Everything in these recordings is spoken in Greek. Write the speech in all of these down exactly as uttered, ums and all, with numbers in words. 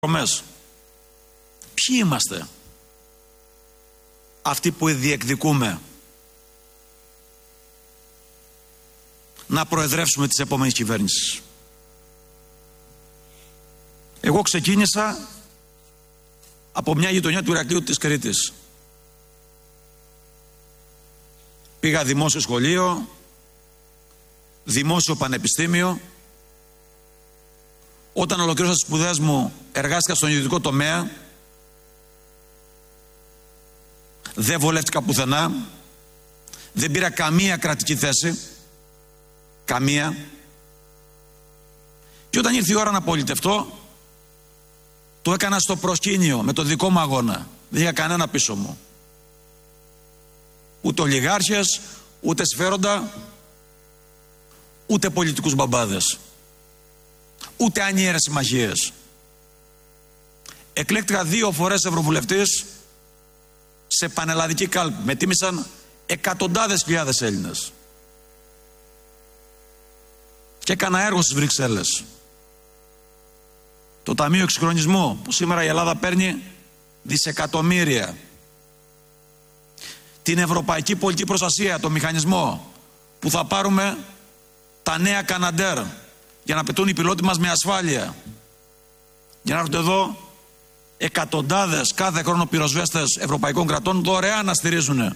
Ποιοι είμαστε αυτοί που διεκδικούμε να προεδρεύσουμε τις επόμενες κυβέρνησεις? Εγώ ξεκίνησα από μια γειτονιά του Ηρακλείου της Κρήτης. Πήγα δημόσιο σχολείο, δημόσιο πανεπιστήμιο. Όταν ολοκλήρωσα τις σπουδές μου, εργάστηκα στον ιδιωτικό τομέα. Δεν βολεύτηκα πουθενά. Δεν πήρα καμία κρατική θέση. Καμία. Και όταν ήρθε η ώρα να πολιτευτώ, το έκανα στο προσκήνιο, με το δικό μου αγώνα. Δεν είχα κανένα πίσω μου. Ούτε ολιγάρχες, ούτε σφαίροντα, ούτε πολιτικούς μπαμπάδες, ούτε ανίερες συμμαχίες. Εκλέκτηκα δύο φορές ευρωβουλευτής σε πανελλαδική κάλπη. Με τίμησαν εκατοντάδες χιλιάδες Έλληνες. Και έκανα έργο στις Βρυξέλλες. Το Ταμείο Εξυγχρονισμού, που σήμερα η Ελλάδα παίρνει δισεκατομμύρια. Την Ευρωπαϊκή Πολιτική Προστασία, το μηχανισμό, που θα πάρουμε τα νέα Καναντέρ για να πετούν οι πιλότοι μας με ασφάλεια. Για να έρχονται εδώ εκατοντάδες κάθε χρόνο πυροσβέστες ευρωπαϊκών κρατών δωρεάν να στηρίζουν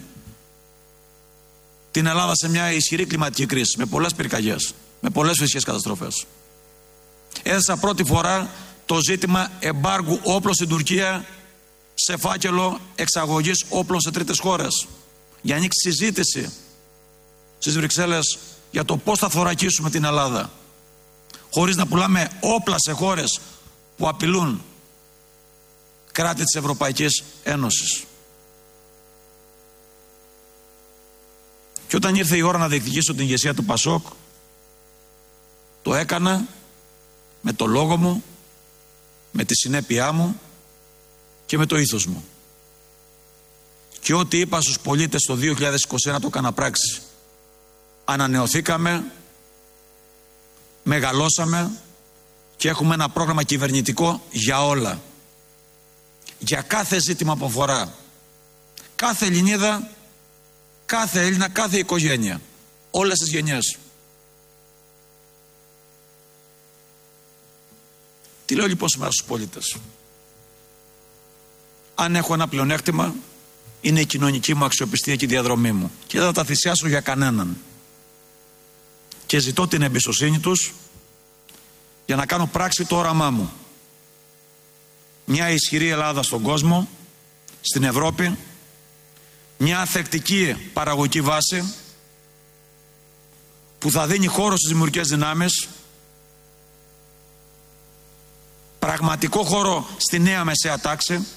την Ελλάδα σε μια ισχυρή κλιματική κρίση, με πολλές πυρκαγιές, με πολλές φυσικές καταστροφές. Έθεσα πρώτη φορά το ζήτημα εμπάργου όπλων στην Τουρκία σε φάκελο εξαγωγής όπλων σε τρίτες χώρες. Για να ανοίξει συζήτηση στις Βρυξέλλες για το πώς θα θωρακίσουμε την Ελλάδα, χωρίς να πουλάμε όπλα σε χώρες που απειλούν κράτη της Ευρωπαϊκής Ένωσης. Και όταν ήρθε η ώρα να διεκδικήσω την ηγεσία του Πασόκ, το έκανα με το λόγο μου, με τη συνέπειά μου και με το ήθος μου. Και ό,τι είπα στους πολίτες το δύο χιλιάδες είκοσι ένα το έκανα πράξη. Ανανεωθήκαμε, μεγαλώσαμε και έχουμε ένα πρόγραμμα κυβερνητικό για όλα. Για κάθε ζήτημα που αφορά κάθε Ελληνίδα, κάθε Έλληνα, κάθε οικογένεια, όλες τις γενιές. Τι λέω λοιπόν σήμερα στους πολίτες? Αν έχω ένα πλεονέκτημα, είναι η κοινωνική μου αξιοπιστία και η διαδρομή μου. Και δεν θα τα θυσιάσω για κανέναν. Και ζητώ την εμπιστοσύνη τους για να κάνω πράξη το όραμά μου. Μια ισχυρή Ελλάδα στον κόσμο, στην Ευρώπη, μια ανθεκτική παραγωγική βάση που θα δίνει χώρο στις δημιουργικές δυνάμεις, πραγματικό χώρο στη νέα μεσαία τάξη,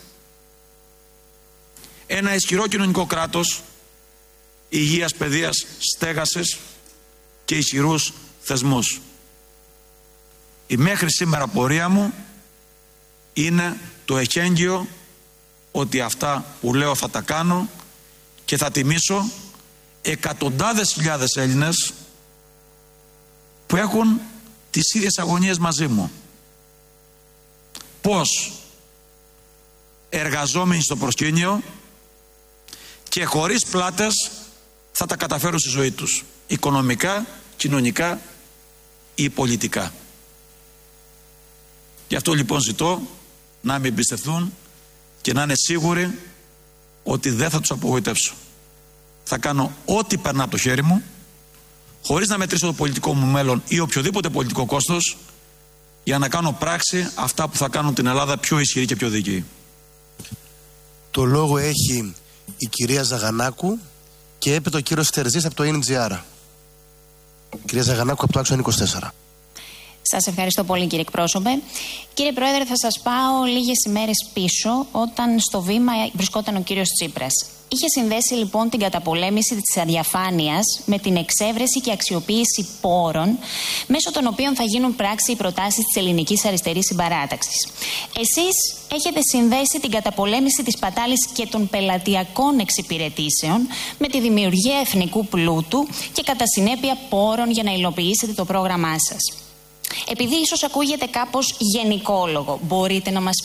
ένα ισχυρό κοινωνικό κράτος υγείας, παιδείας, στέγασης και ισχυρούς θεσμούς. Η μέχρι σήμερα πορεία μου είναι το εχέγγυο ότι αυτά που λέω θα τα κάνω και θα τιμήσω εκατοντάδες χιλιάδες Έλληνες που έχουν τις ίδιες αγωνίες μαζί μου. Πώς εργαζόμενοι στο προσκήνιο και χωρίς πλάτες θα τα καταφέρουν στη ζωή τους, οικονομικά, κοινωνικά ή πολιτικά. Γι' αυτό λοιπόν ζητώ να με εμπιστευτούν και να είναι σίγουροι ότι δεν θα τους απογοητεύσω. Θα κάνω ό,τι περνά από το χέρι μου, χωρίς να μετρήσω το πολιτικό μου μέλλον ή οποιοδήποτε πολιτικό κόστος, για να κάνω πράξη αυτά που θα κάνουν την Ελλάδα πιο ισχυρή και πιο δίκαιη. Το λόγο έχει η κυρία Ζαγανάκου και έπειτα ο κύριος Τερζής από το εν τζι αρ. Κυρία Ζαγανάκου από το Άξονα είκοσι τέσσερα. Σας ευχαριστώ πολύ κύριε εκπρόσωπε. Κύριε Πρόεδρε, θα σας πάω λίγες ημέρες πίσω, όταν στο βήμα βρισκόταν ο κύριος Τσίπρας. Είχε συνδέσει λοιπόν την καταπολέμηση της αδιαφάνειας με την εξέβρεση και αξιοποίηση πόρων, μέσω των οποίων θα γίνουν πράξη οι προτάσεις της ελληνικής αριστερής συμπαράταξης. Εσείς έχετε συνδέσει την καταπολέμηση της πατάλης και των πελατειακών εξυπηρετήσεων με τη δημιουργία εθνικού πλούτου και κατά συνέπεια πόρων για να υλοποιήσετε το πρόγραμμά σας. Επειδή ίσως ακούγεται κάπως γενικόλογο, μπορείτε να μας